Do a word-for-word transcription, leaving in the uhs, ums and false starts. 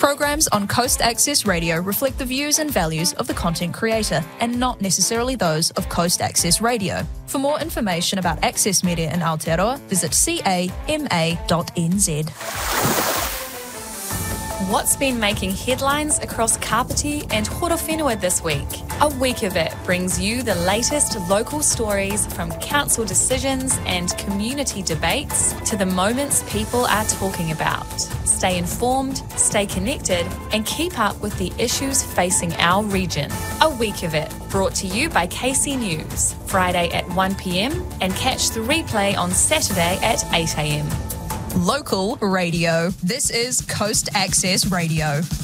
Programs on Coast Access Radio reflect the views and values of the content creator and not necessarily those of Coast Access Radio. For more information about Access Media in Aotearoa, visit c a m a dot n z. What's been making headlines across Kapiti and Horowhenua this week? A Week of It brings you the latest local stories from council decisions and community debates to the moments people are talking about. Stay informed, stay connected, and keep up with the issues facing our region. A Week of It, brought to you by K C News, Friday at one p m and catch the replay on Saturday at eight a m. Local radio. This is Coast Access Radio.